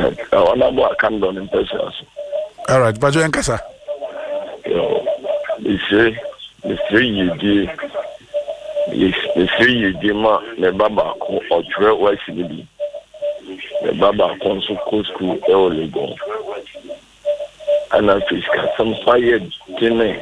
One about candle in person. All right, but you ain't kasa. You see, you do, ma, me baba, or try what she did. Me baba, also school, early go. And I fish some fire dinner.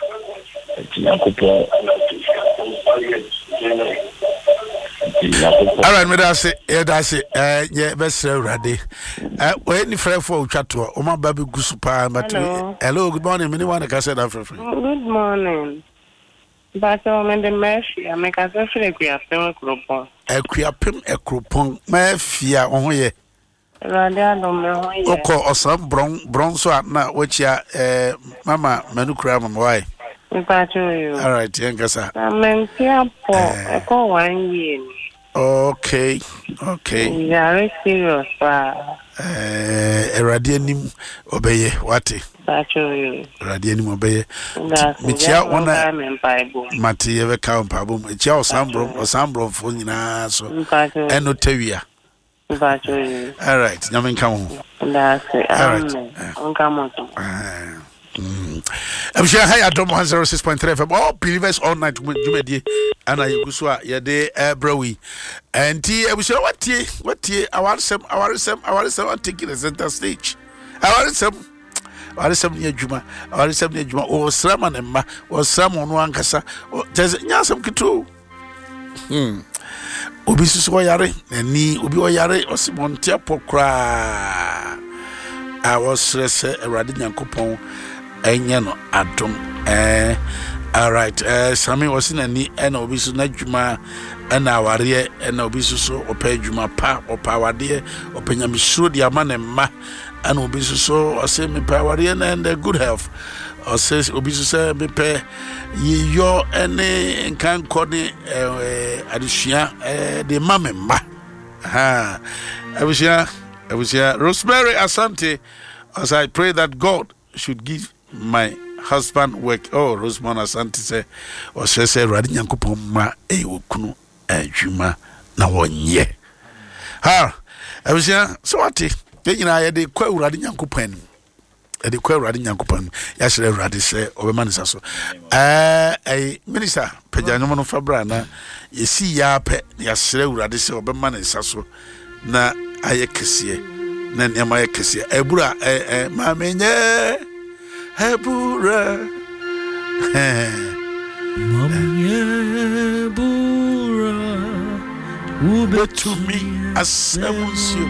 All right, me that's it. Yeah, best ready. When you friend for chato, my baby gusupa, but hello, good morning. Anyone can say that for free. Good morning. But I'm the mercy. I make a very equiapem cropon. Equiapem a cropon, my fear on here. Rather, no, Oko or some bronzo at now, which ya, Mama Manukram and why. All right, Yankasa. I'm here for a call 1 year. Okay. Very serious. Radianim obey what? Radianim obey. Michia one Mati ever count pabum. Michia Sambro for Nina so and Otavia. All right, Yamin come home. That's it. All right. I'm sure I don't 106.3 FM. All believers all night with Jumedi and I Guswa Yade Browy. And I was sure what ye, I want some taking the center stage. I want some near Juma, I want some near Juma, or Saman and Ma, or someone one cassa, or there's Yasam Kitu. Obisus Wayare, and ni Ubiwayare or Simon Tiapokra. I was a Radian coupon. Enyano adom all right Sami was in ani and obisu na dwuma na aware na obisu so opa dwuma pa opa wade opanya misuro dia ma na ma and obisu so ose me pa ware na and good health or says obisu say me pe yo ene nkan kodi adusua de ma me ma abusia Rosemary Asante, as I pray that God should give my husband work. Oh, Rosemary Asante say, or say Radi Nyankopon ma okunu adwuma na wonye. Ha, abusia so what? Nyina ye de kwa Radi Nyankopon. E de kwa Radi Nyankopon. Ya sere Radi say obema nisa so. Minister Pejanyomo no fabra na yesi ya pe ya sere Radi say obema nisa so na aye kese na nyama aye kese ebura ma menye ebura mamye bura ube to me asemusio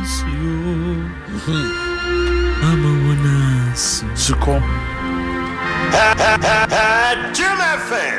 ama wana sukom